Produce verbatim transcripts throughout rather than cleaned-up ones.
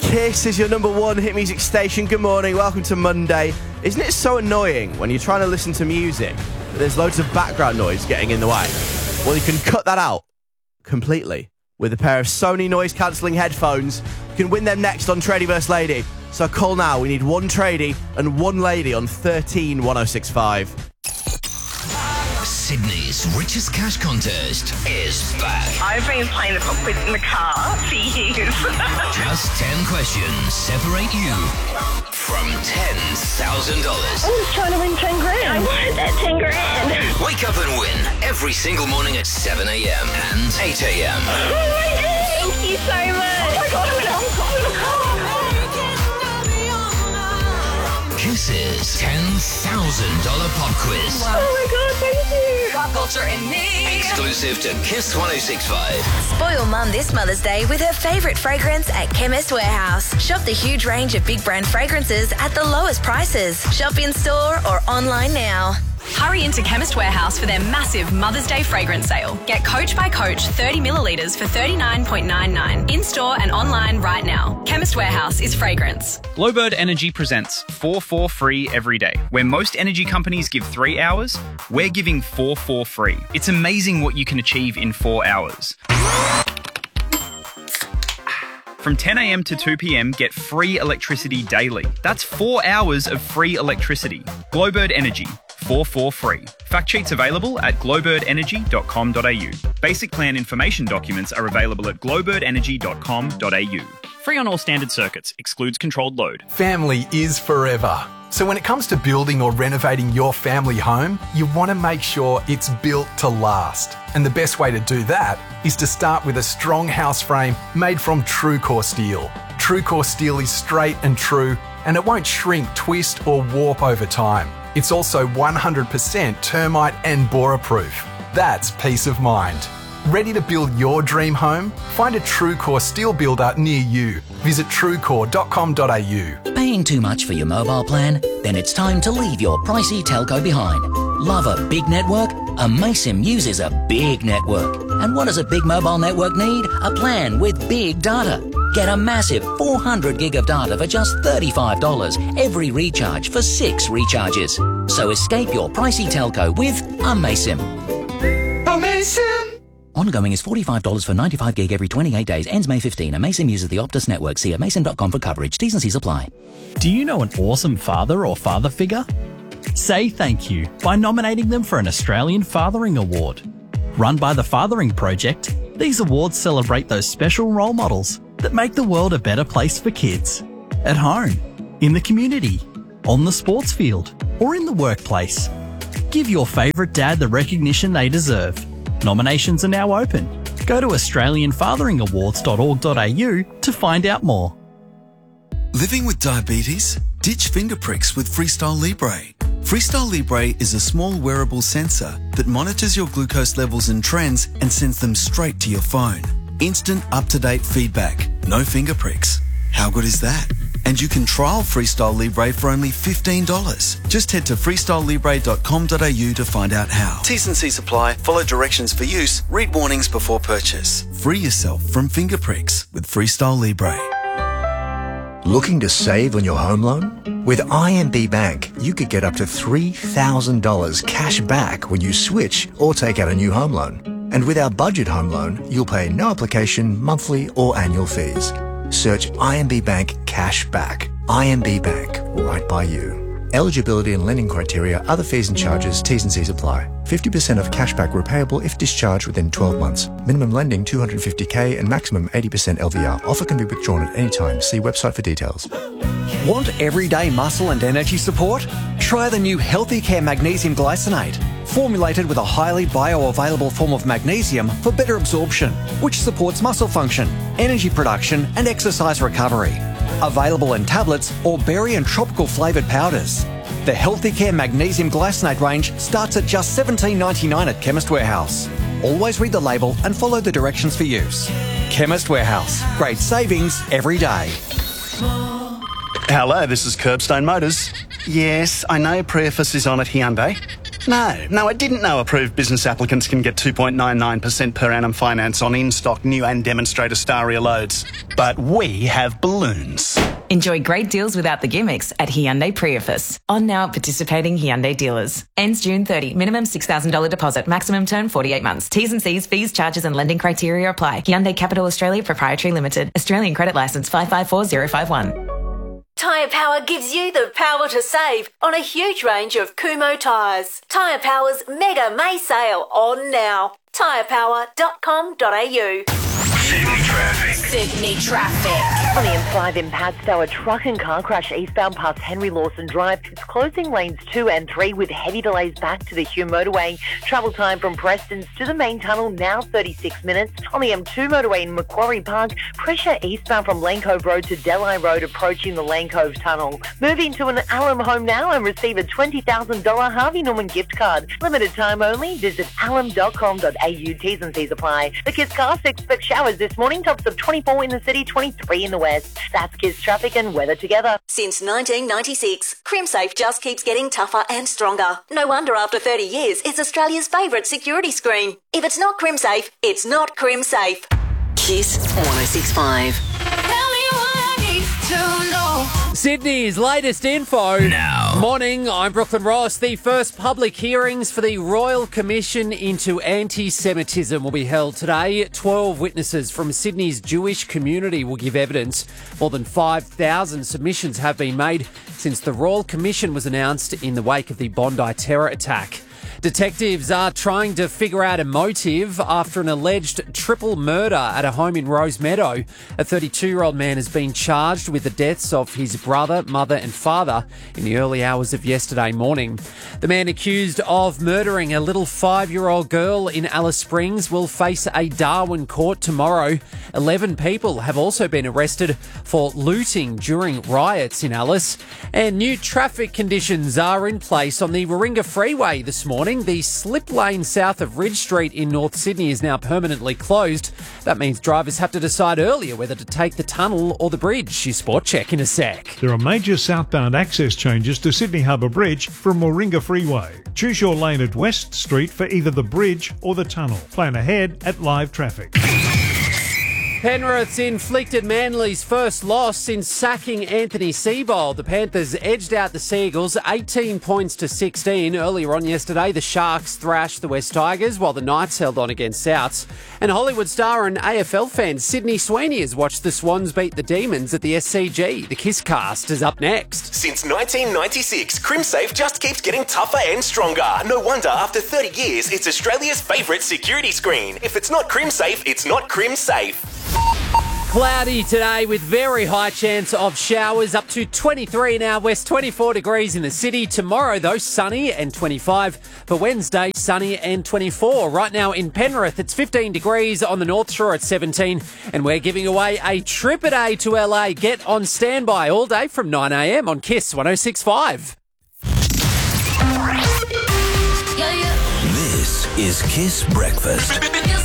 Kiss is your number one hit music station. Good morning, welcome to Monday. Isn't it so annoying when you're trying to listen to music, but there's loads of background noise getting in the way? Well, you can cut that out completely with a pair of Sony noise-cancelling headphones. You can win them next on Tradie vs Lady. So call now. We need one tradie and one lady on thirteen one oh six five. Sydney's richest cash contest is back. I've been playing the pop quiz in the car for years. Just ten questions separate you from ten thousand dollars. I was trying to win ten grand. I wanted that ten grand. Wake up and win every single morning at seven a.m. and eight a.m. Oh my God, thank you so much. Oh my God, I'm in the car. Kiss's ten thousand dollars pop quiz. Wow. Oh my God, thank you. Pop culture in me. Exclusive to Kiss one oh six point five. Spoil Mum this Mother's Day with her favourite fragrance at Chemist Warehouse. Shop the huge range of big brand fragrances at the lowest prices. Shop in store or online now. Hurry into Chemist Warehouse for their massive Mother's Day fragrance sale. Get Coach by Coach thirty millilitres for thirty-nine ninety-nine. In-store and online right now. Chemist Warehouse is fragrance. Glowbird Energy presents four four free every day. Where most energy companies give three hours, we're giving four four free. It's amazing what you can achieve in four hours. From ten a.m. to two p.m, get free electricity daily. That's four hours of free electricity. Glowbird Energy. four four free. Fact sheets available at glowbird energy dot com dot a u. Basic plan information documents are available at glowbird energy dot com dot a u. Free on all standard circuits. Excludes controlled load. Family is forever. So when it comes to building or renovating your family home, you want to make sure it's built to last. And the best way to do that is to start with a strong house frame made from TrueCore steel. TrueCore steel is straight and true, and it won't shrink, twist or warp over time. It's also one hundred percent termite and borer proof. That's peace of mind. Ready to build your dream home? Find a TrueCore steel builder near you. Visit truecore dot com dot a u. Paying too much for your mobile plan? Then it's time to leave your pricey telco behind. Love a big network? Amaysim uses a big network. And what does a big mobile network need? A plan with big data. Get a massive four hundred gig of data for just thirty-five dollars every recharge for six recharges. So escape your pricey telco with Amaysim. Amaysim! Ongoing is forty-five dollars for ninety-five gig every twenty-eight days. Ends May fifteenth. Amaysim uses the Optus network. See amaysim dot com for coverage. T's and C's apply. Do you know an awesome father or father figure? Say thank you by nominating them for an Australian Fathering Award. Run by the Fathering Project, these awards celebrate those special role models that make the world a better place for kids. At home, in the community, on the sports field, or in the workplace. Give your favourite dad the recognition they deserve. Nominations are now open. Go to australian fathering awards dot org dot a u to find out more. Living with diabetes? Ditch finger pricks with Freestyle Libre. Freestyle Libre is a small wearable sensor that monitors your glucose levels and trends and sends them straight to your phone. Instant up-to-date feedback. No finger pricks. How good is that? And you can trial Freestyle Libre for only fifteen dollars. Just head to freestyle libre dot com dot a u to find out how. T's and C's apply. Follow directions for use. Read warnings before purchase. Free yourself from finger pricks with Freestyle Libre. Looking to save on your home loan? With I M B Bank, you could get up to three thousand dollars cash back when you switch or take out a new home loan. And with our budget home loan, you'll pay no application, monthly or annual fees. Search I M B Bank Cash Back. I M B Bank, right by you. Eligibility and lending criteria, other fees and charges, T's and C's apply. fifty percent of cashback repayable if discharged within twelve months. Minimum lending two hundred fifty thousand and maximum eighty percent L V R. Offer can be withdrawn at any time. See website for details. Want everyday muscle and energy support? Try the new Healthy Care Magnesium Glycinate. Formulated with a highly bioavailable form of magnesium for better absorption, which supports muscle function, energy production and exercise recovery. Available in tablets or berry and tropical flavoured powders. The Healthy Care Magnesium Glycinate range starts at just seventeen ninety-nine at Chemist Warehouse. Always read the label and follow the directions for use. Chemist Warehouse. Great savings every day. Hello, this is Curbstone Motors. Yes, I know preface is on at Hyundai. No, no, I didn't know approved business applicants can get two point nine nine percent per annum finance on in-stock new and demonstrator Staria loads. But we have balloons. Enjoy great deals without the gimmicks at Hyundai Priefus. On now at participating Hyundai dealers. Ends June thirtieth. Minimum six thousand dollars deposit. Maximum term forty-eight months. T's and C's, fees, charges and lending criteria apply. Hyundai Capital Australia Proprietary Limited. Australian credit licence five five four zero five one. Tyre Power gives you the power to save on a huge range of Kumho tyres. Tyre Power's Mega May sale on now. tyre power dot com dot a u. Sydney traffic. Sydney traffic. On the M five in Padstow, a truck and car crash eastbound past Henry Lawson Drive. It's closing lanes two and three with heavy delays back to the Hume motorway. Travel time from Prestons to the main tunnel now thirty-six minutes. On the M two motorway in Macquarie Park, pressure eastbound from Lane Cove Road to Delhi Road approaching the Lane Cove tunnel. Moving to an Alum home now and receive a twenty thousand dollars Harvey Norman gift card. Limited time only. Visit alum dot com dot a u. T's and C's apply. The Kiss Cast expect showers this morning. Tops of twenty-four in the city, twenty-three in the west. That's Kiss traffic and weather together. Since nineteen ninety-six, CrimSafe just keeps getting tougher and stronger. No wonder after thirty years, it's Australia's favourite security screen. If it's not CrimSafe, it's not CrimSafe. Kiss one oh six point five. Sydney's latest info. Now. Morning, I'm Brooklyn Ross. The first public hearings for the Royal Commission into Anti-Semitism will be held today. Twelve witnesses from Sydney's Jewish community will give evidence. More than five thousand submissions have been made since the Royal Commission was announced in the wake of the Bondi terror attack. Detectives are trying to figure out a motive after an alleged triple murder at a home in Rosemeadow. A thirty-two-year-old man has been charged with the deaths of his brother, mother and father in the early hours of yesterday morning. The man accused of murdering a little five-year-old girl in Alice Springs will face a Darwin court tomorrow. Eleven people have also been arrested for looting during riots in Alice. And new traffic conditions are in place on the Warringah Freeway this morning. The slip lane south of Ridge Street in North Sydney is now permanently closed. That means drivers have to decide earlier whether to take the tunnel or the bridge. Your Sport Check in a sec. There are major southbound access changes to Sydney Harbour Bridge from Warringah Freeway. Choose your lane at West Street for either the bridge or the tunnel. Plan ahead at Live Traffic. Penrith's inflicted Manly's first loss since sacking Anthony Seibold. The Panthers edged out the Seagulls eighteen points to sixteen. Earlier on yesterday, the Sharks thrashed the West Tigers while the Knights held on against Souths. And Hollywood star and A F L fan Sydney Sweeney has watched the Swans beat the Demons at the S C G. The Kiss Cast is up next. Since nineteen ninety-six, CrimSafe just keeps getting tougher and stronger. No wonder after thirty years, it's Australia's favourite security screen. If it's not CrimSafe, it's not CrimSafe. Cloudy today with very high chance of showers, up to twenty-three now west, twenty-four degrees in the city. Tomorrow, though, sunny and twenty-five. For Wednesday, sunny and twenty-four. Right now in Penrith, it's fifteen degrees. On the North Shore, it's seventeen. And we're giving away a trip a day to L A. Get on standby all day from nine a m on Kiss one oh six point five. This is Kiss Breakfast.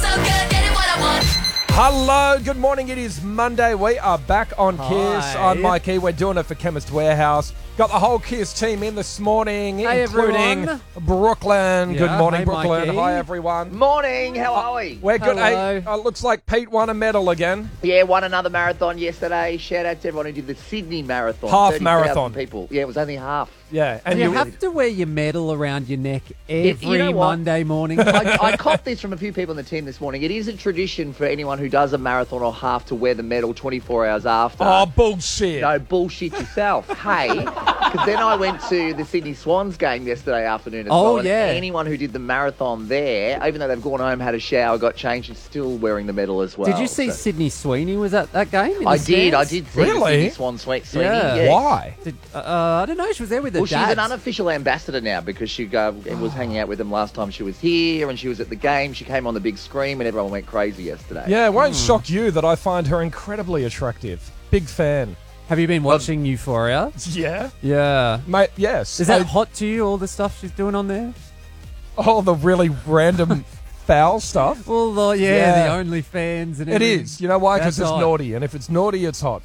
Hello, good morning. It is Monday. We are back on Hi. Kiss. I'm Mikey. We're doing it for Chemist Warehouse. Got the whole Kiss team in this morning, Hey, including everyone. Brooklyn. Yeah, good morning, hey, Brooklyn. Mikey. Hi, everyone. Morning, how are we? We're good. Hello. Hey, uh, looks like Pete won a medal again. Yeah, won another marathon yesterday. Shout out to everyone who did the Sydney Marathon. Half thirty thousand marathon. people. Yeah, it was only half. Yeah, And you, have to wear your medal around your neck every you know what? Monday morning. I, I copped this from a few people on the team this morning. It is a tradition for anyone who does a marathon or half to wear the medal twenty-four hours after. Oh, bullshit. No, bullshit yourself. Hey, because then I went to the Sydney Swans game yesterday afternoon as Oh, well. and yeah. anyone who did the marathon there, even though they've gone home, had a shower, got changed, is still wearing the medal as well. Did you see So- Sydney Sweeney was at that game? in I the did. I stands? did see the Sydney Swan Sweet Sweeney. Yeah. yes. Why? Did, uh, I don't know. She was there with her Well, she's dad. an unofficial ambassador now because she uh, was hanging out with them last time she was here and she was at the game. She came on the big screen and everyone went crazy yesterday. Yeah, it won't Hmm. shock you that I find her incredibly attractive. Big fan. Have you been watching Euphoria? Yeah. Yeah. Mate, yes. Is that I- hot to you, all the stuff she's doing on there? Oh, the really random foul stuff? Well, the, yeah, Yeah. the OnlyFans and It everything. is. You know why? Because That's it's hot. naughty. And if it's naughty, it's hot.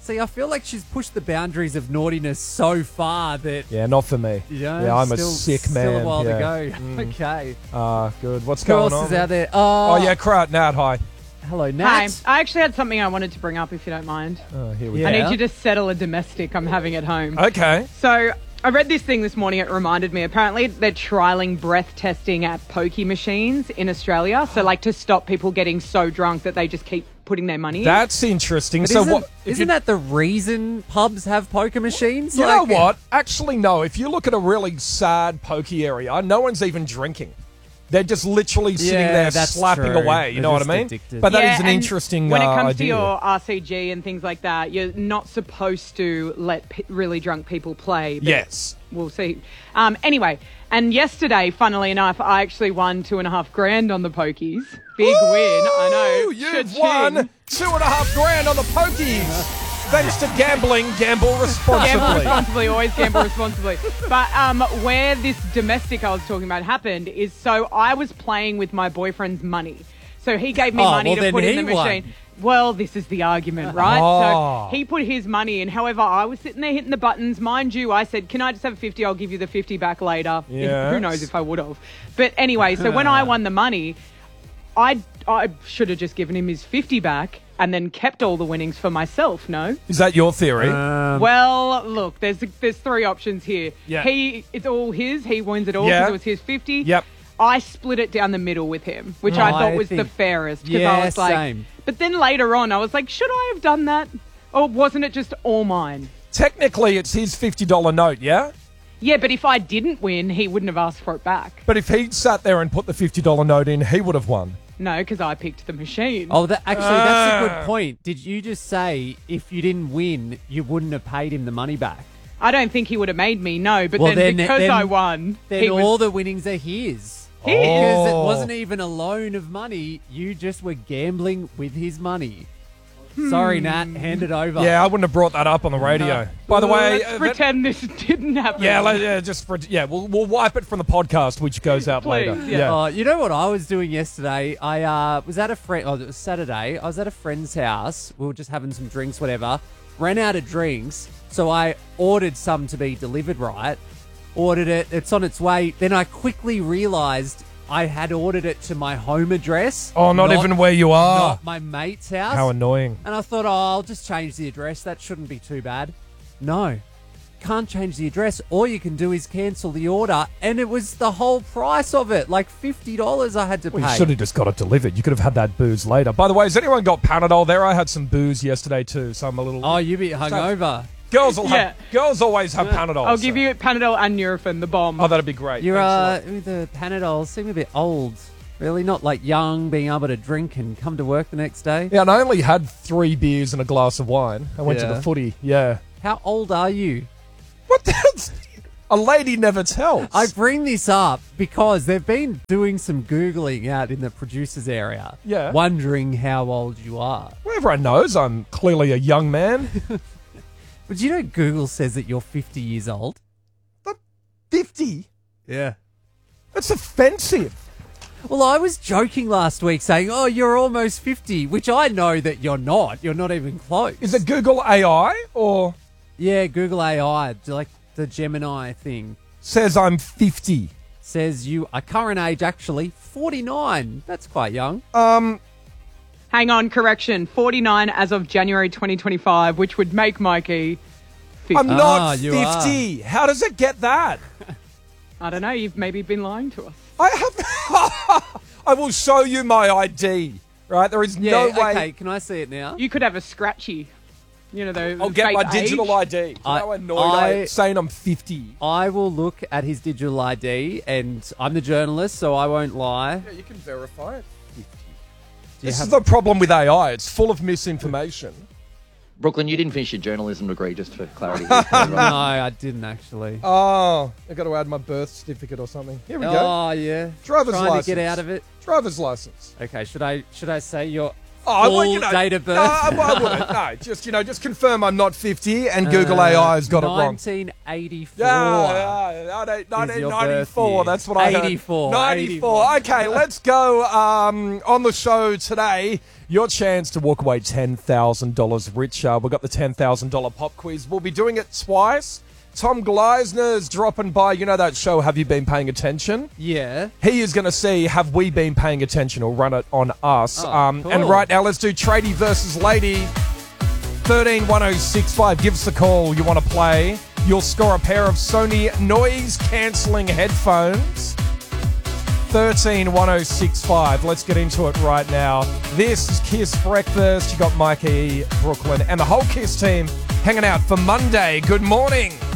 See, I feel like she's pushed the boundaries of naughtiness so far that... Yeah, not for me. You know, yeah, I'm still, a sick man. Still a while yeah. to go. Mm. Okay. Ah, uh, good. What's Who going else on? is out there? Oh, Oh, yeah, Krat, Nat, hi. Hello, Nat. Hi. I actually had something I wanted to bring up, if you don't mind. Oh, here we I go. need you to settle a domestic I'm having at home. Okay. So I read this thing this morning. It reminded me. Apparently, they're trialing breath testing at pokey machines in Australia. So, like, to stop people getting so drunk that they just keep putting their money in. That's interesting. But so isn't, what? if isn't you- that the reason pubs have poker machines? You Like- know what? Actually, no. If you look at a really sad pokey area, no one's even drinking. They're just literally sitting Yeah, there that's slapping true. away. You They're know what I just mean? addicted. But that is Yeah, an and interesting when it uh, comes idea. to your R C G and things like that, you're not supposed to let p- really drunk people play. But Yes. We'll see. Um, anyway, and yesterday, funnily enough, I actually won two and a half grand on the pokies. Big win, I know. You've Cha-ching. won two and a half grand on the pokies. Thanks to gambling, gamble responsibly. Gamble responsibly, always gamble responsibly. But um, where this domestic I was talking about happened is, so I was playing with my boyfriend's money. So he gave me Oh, money well, to then put in he the machine. won. Well, this is the argument, right? Oh. So he put his money in. However, I was sitting there hitting the buttons. Mind you, I said, can I just have fifty? I'll give you the fifty back later. If- Yes. who knows if I would have. But anyway, so when I won the money, I, I should have just given him his fifty back and then kept all the winnings for myself, no? Is that your theory? Well, look, there's there's three options here. Yeah. He, it's all his. He wins it all because Yeah. it was his fifty. Yep. I split it down the middle with him, which I I thought was the think- fairest. Because Yeah, I was like, same. but then later on, I was like, should I have done that, or wasn't it just all mine? Technically, it's his fifty dollar note, yeah? Yeah, but if I didn't win, he wouldn't have asked for it back. But if he'd sat there and put the fifty dollar note in, he would have won. No, because I picked the machine. Oh, that, actually, that's a Ah. good point. Did you just say if you didn't win, you wouldn't have paid him the money back? I don't think he would have made me. No, but Well, then, then- because then- I won, Then he all was, the winnings are his. His? Because it Oh. wasn't even a loan of money. You just were gambling with his money. Sorry, Nat. Hand it over. Yeah, I wouldn't have brought that up on the radio. By the way, let's uh, that- pretend this didn't happen. yeah, let- yeah, just for, yeah, we'll we'll wipe it from the podcast, which goes out Please, later. yeah. Oh, you know what I was doing yesterday? I uh, was at a friend. Oh, it was Saturday. I was at a friend's house. We were just having some drinks, whatever. Ran out of drinks, so I ordered some to be delivered. Right, ordered it. It's on its way. Then I quickly realised I had ordered it to my home address. Oh, not even where you are. Not my mate's house. How annoying. And I thought, oh, I'll just change the address. That shouldn't be too bad. No. Can't change the address. All you can do is cancel the order. And it was the whole price of it. Like fifty dollars I had to Well, pay. you should have just got it delivered. You could have had that booze later. By the way, has anyone got Panadol there? I had some booze yesterday too, so I'm a little... Oh, you be hungover. Girls will have, Yeah. girls always have Panadol. I'll so- give you Panadol and Nurofen, the bomb. Oh, that'd be great. You're, Thanks a uh, with the Panadol, seem a bit old. Really? Not like young, being able to drink and come to work the next day? lot. Yeah, and I only had three beers and a glass of wine. I went to Yeah. the footy. Yeah. How old are you? What the... A lady never tells. I bring this up because they've been doing some Googling out in the producers area. Yeah. Wondering how old you are. Well, everyone knows I'm clearly a young man. But do you know Google says that you're fifty years old? fifty? Yeah. That's offensive. Well, I was joking last week saying, oh, you're almost fifty, which I know that you're not. You're not even close. Is it Google A I or... Yeah, Google A I, like the Gemini thing. Says I'm fifty. Says you are current age actually forty-nine. That's quite young. Um... Hang on, correction. forty-nine as of January twenty twenty-five, which would make Mikey fifty. I'm not Ah, you fifty. How does it get that? I don't know. You've maybe been lying to us. I have... I will show you my I D. Right? There is Yeah, no way... okay, can I see it now? You could have a scratchy. You know, the I'll get fake my age. digital I D. I- How annoyed I, I- am saying I'm fifty. I will look at his digital I D, and I'm the journalist, so I won't lie. Yeah, you can verify it. Do you This have- is the problem with A I. It's full of misinformation. Brooklyn, you didn't finish your journalism degree, just for clarity. No, I didn't actually. Oh, I got to add my birth certificate or something. Here we go. Oh yeah, Driver's trying license. to get out of it. Driver's license. Okay, should I should I say you're Oh, full well, you know, date of birth? No, I, I wouldn't. No, just you know, just confirm I'm not fifty, and Google A I has got it wrong. nineteen eighty-four. Yeah, yeah, nineteen ninety-four. That's what I heard. eighty-four. ninety-four. Okay, let's go um, on the show today. Your chance to walk away ten thousand dollars richer. We've got the ten thousand dollars pop quiz. We'll be doing it twice. Tom Gleisner's dropping by. You know that show, Have You Been Paying Attention? Yeah. He is going to see, have we been paying attention, or run it on us. Oh, um, cool. And right now, let's do Tradie versus Lady. thirteen one oh six five. Give us a call. You want to play? You'll score a pair of Sony noise-cancelling headphones. thirteen one oh six five. Let's get into it right now. This is Kiss Breakfast. You got Mikey, Brooklyn, and the whole Kiss team hanging out for Monday. Good morning.